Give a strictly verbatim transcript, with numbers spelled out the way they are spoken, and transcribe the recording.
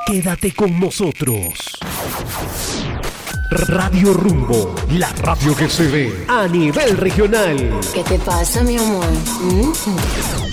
Quédate con nosotros. Radio Rumbo, la radio que se ve a nivel regional. ¿Qué te pasa, mi amor? ¿Mm?